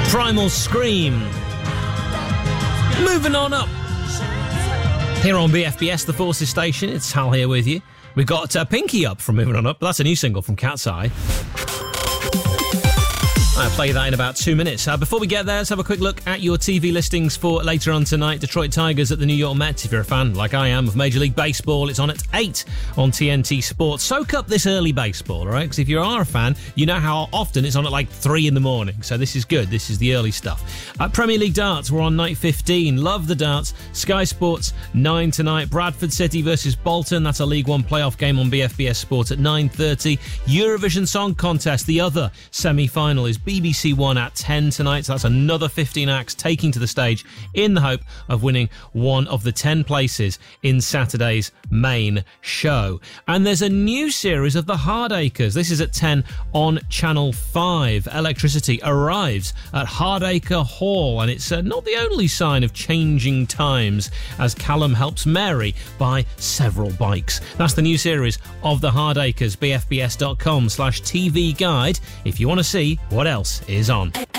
Primal Scream. Moving on up. Here on BFBS, the Forces Station, it's Hal here with you. We've got Pinky Up from Moving On Up, but that's a new single from Cat's Eye. I'll play that in about 2 minutes. Before we get there, let's have a quick look at your TV listings for later on tonight. Detroit Tigers at the New York Mets. If you're a fan, like I am, of Major League Baseball, it's on at 8 on TNT Sports. Soak up this early baseball, all right? Because if you are a fan, you know how often it's on at like 3 in the morning. So this is good. This is the early stuff. Premier League darts, we're on night 15. Love the darts. Sky Sports, 9 tonight. Bradford City versus Bolton. That's a League One playoff game on BFBS Sports at 9:30. Eurovision Song Contest, the other semi-final, is BBC One at 10 tonight. So that's another 15 acts taking to the stage in the hope of winning one of the 10 places in Saturday's main show. And there's a new series of The Hardacres. This is at 10 on Channel 5. Electricity arrives at Hardacre Hall, and it's not the only sign of changing times as Callum helps Mary buy several bikes. That's the new series of The Hardacres. BFBS.com/TV guide if you want to see what else is on.